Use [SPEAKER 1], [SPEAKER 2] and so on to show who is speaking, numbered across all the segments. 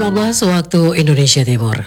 [SPEAKER 1] 15 waktu Indonesia Timur.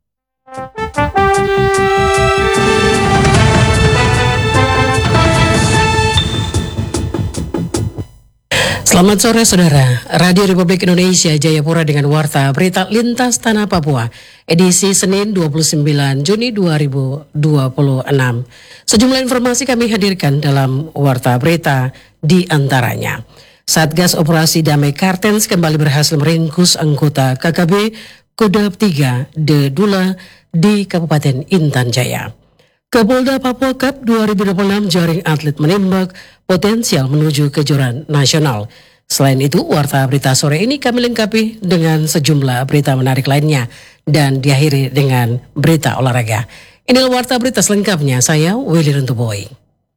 [SPEAKER 1] Selamat sore saudara, Radio Republik Indonesia Jayapura dengan Warta Berita Lintas Tanah Papua, edisi Senin 29 Juni 2026. Sejumlah informasi kami hadirkan dalam Warta Berita, di antaranya Satgas Operasi Damai Kartens kembali berhasil meringkus anggota KKB Kodam 3 De Dula di Kabupaten Intan Jaya. Kapolda Papua Cup 2026 jaring atlet menembak potensial menuju kejuaraan nasional. Selain itu, Warta Berita sore ini kami lengkapi dengan sejumlah berita menarik lainnya dan diakhiri dengan berita olahraga. Inilah Warta Berita selengkapnya, saya Willy Rentuboy.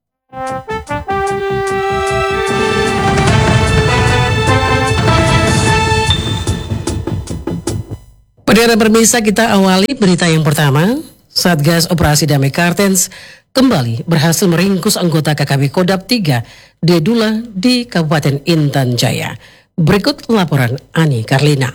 [SPEAKER 1] Saudara pemirsa, kita awali berita yang pertama. Satgas Operasi Damai Kartens kembali berhasil meringkus anggota KKB Kodam 3 De Dula di Kabupaten Intan Jaya. Berikut laporan Ani Karlina.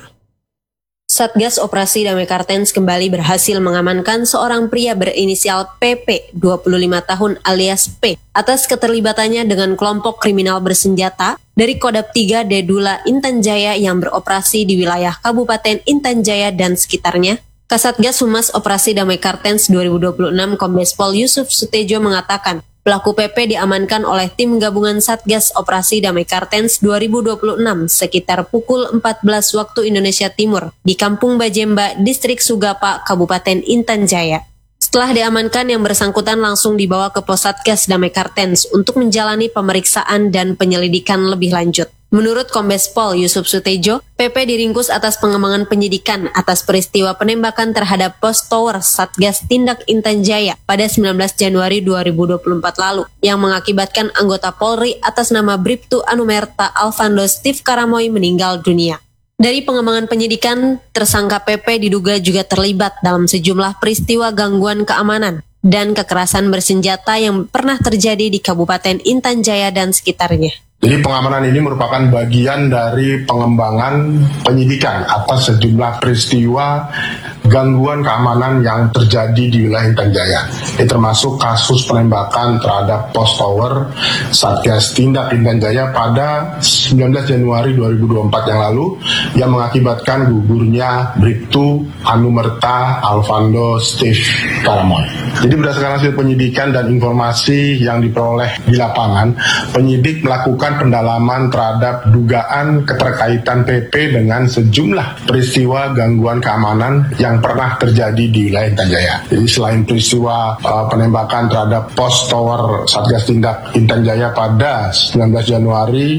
[SPEAKER 2] Satgas Operasi Damai Kartens kembali berhasil mengamankan seorang pria berinisial PP, 25 tahun alias P, atas keterlibatannya dengan kelompok kriminal bersenjata dari Kodam 3 De Dula Intan Jaya yang beroperasi di wilayah Kabupaten Intan Jaya dan sekitarnya. Kasatgas Humas Operasi Damai Kartens 2026 Kombes Pol Yusuf Sutejo mengatakan, pelaku PP diamankan oleh tim gabungan Satgas Operasi Damai Kartens 2026 sekitar pukul 14 waktu Indonesia Timur di Kampung Bajemba, Distrik Sugapa, Kabupaten Intan Jaya. Setelah diamankan, yang bersangkutan langsung dibawa ke pos Satgas Damai Kartens untuk menjalani pemeriksaan dan penyelidikan lebih lanjut. Menurut Kombes Pol Yusuf Sutejo, PP diringkus atas pengembangan penyidikan atas peristiwa penembakan terhadap pos tower Satgas Tindak Intan Jaya pada 19 Januari 2024 lalu yang mengakibatkan anggota Polri atas nama Bribtu Anumerta Alfando Steve Karamoy meninggal dunia. Dari pengembangan penyidikan, tersangka PP diduga juga terlibat dalam sejumlah peristiwa gangguan keamanan dan kekerasan bersenjata yang pernah terjadi di Kabupaten Intan Jaya dan sekitarnya.
[SPEAKER 3] Jadi pengamanan ini merupakan bagian dari pengembangan penyidikan atas sejumlah peristiwa gangguan keamanan yang terjadi di wilayah Intan Jaya. Ini termasuk kasus penembakan terhadap pos tower Satgas Tindak Intan Jaya pada 19 Januari 2024 yang lalu yang mengakibatkan gugurnya Bribtu Anumerta Alfando Steve Karamoy. Jadi berdasarkan hasil penyidikan dan informasi yang diperoleh di lapangan, penyidik melakukan pendalaman terhadap dugaan keterkaitan PP dengan sejumlah peristiwa gangguan keamanan yang pernah terjadi di wilayah Intan Jaya. Jadi selain peristiwa penembakan terhadap pos tower Satgas Tindak Intan Jaya pada 19 Januari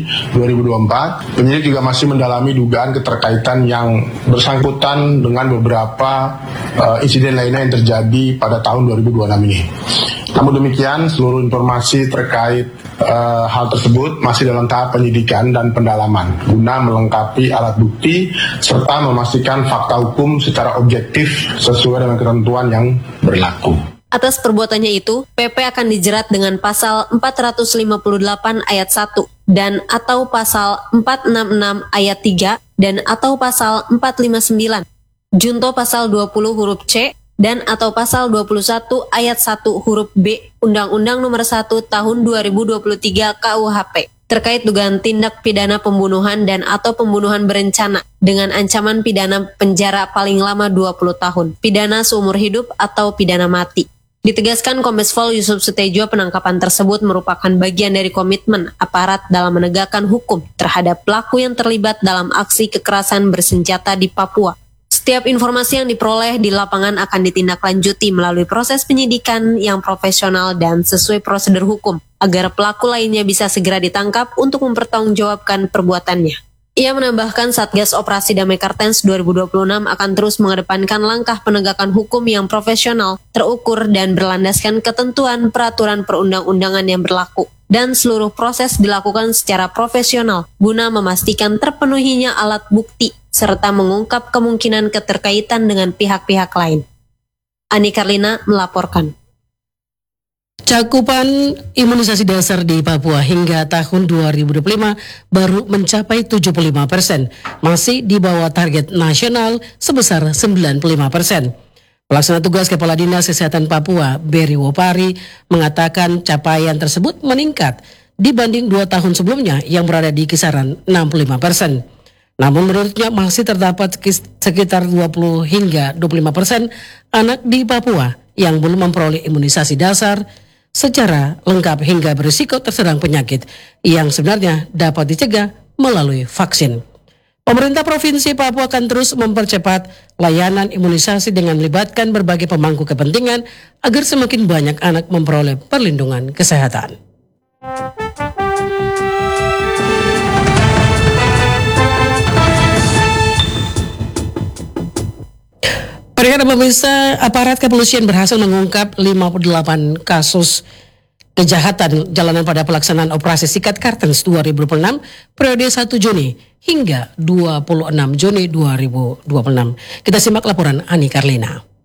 [SPEAKER 3] 2024, penyidik juga masih mendalami dugaan keterkaitan yang bersangkutan dengan beberapa insiden lainnya yang terjadi pada tahun 2026 ini. Namun demikian, seluruh informasi terkait hal tersebut masih dalam tahap penyidikan dan pendalaman guna melengkapi alat bukti serta memastikan fakta hukum secara objektif sesuai dengan ketentuan yang berlaku.
[SPEAKER 2] Atas perbuatannya itu, PP akan dijerat dengan pasal 458 ayat 1 dan atau pasal 466 ayat 3 dan atau pasal 459, junto pasal 20 huruf C dan atau pasal 21 ayat 1 huruf B Undang-Undang Nomor 1 Tahun 2023 KUHP terkait dugaan tindak pidana pembunuhan dan atau pembunuhan berencana dengan ancaman pidana penjara paling lama 20 tahun, pidana seumur hidup atau pidana mati. Ditegaskan Kombes Pol Yusuf Sutejo, penangkapan tersebut merupakan bagian dari komitmen aparat dalam menegakkan hukum terhadap pelaku yang terlibat dalam aksi kekerasan bersenjata di Papua. Setiap informasi yang diperoleh di lapangan akan ditindaklanjuti melalui proses penyidikan yang profesional dan sesuai prosedur hukum, agar pelaku lainnya bisa segera ditangkap untuk mempertanggungjawabkan perbuatannya. Ia menambahkan Satgas Operasi Damai Kartens 2026 akan terus mengedepankan langkah penegakan hukum yang profesional, terukur, dan berlandaskan ketentuan peraturan perundang-undangan yang berlaku. Dan seluruh proses dilakukan secara profesional guna memastikan terpenuhinya alat bukti serta mengungkap kemungkinan keterkaitan dengan pihak-pihak lain. Ani Karlina melaporkan.
[SPEAKER 1] Cakupan imunisasi dasar di Papua hingga tahun 2025 baru mencapai 75%, masih di bawah target nasional sebesar 95%. Pelaksana tugas Kepala Dinas Kesehatan Papua, Beri Wopari, mengatakan capaian tersebut meningkat dibanding 2 tahun sebelumnya yang berada di kisaran 65%. Namun menurutnya masih terdapat sekitar 20 hingga 25% anak di Papua yang belum memperoleh imunisasi dasar secara lengkap hingga berisiko terserang penyakit yang sebenarnya dapat dicegah melalui vaksin. Pemerintah Provinsi Papua akan terus mempercepat layanan imunisasi dengan melibatkan berbagai pemangku kepentingan agar semakin banyak anak memperoleh perlindungan kesehatan. Perhatikan pemirsa, aparat kepolisian berhasil mengungkap 58 kasus kejahatan jalanan pada pelaksanaan operasi Sikat Kartens 2026 periode 1 Juni hingga 26 Juni 2026. Kita simak laporan Ani Karlina.